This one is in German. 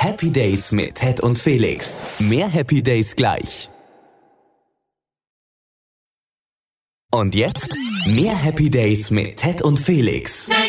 Happy Days mit Ted und Felix. Mehr Happy Days gleich. Und jetzt mehr Happy Days mit Ted und Felix.